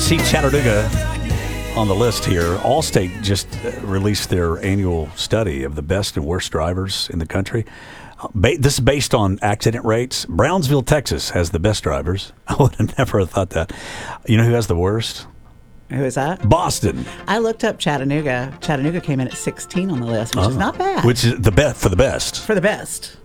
see Chattanooga on the list here. Allstate just released their annual study of the best and worst drivers in the country. This is based on accident rates. Brownsville, Texas has the best drivers. I would have never thought that. You know who has the worst? Who is that? Boston. I looked up Chattanooga. Chattanooga came in at 16 on the list, which is not bad. Which is the best for the best. For the best.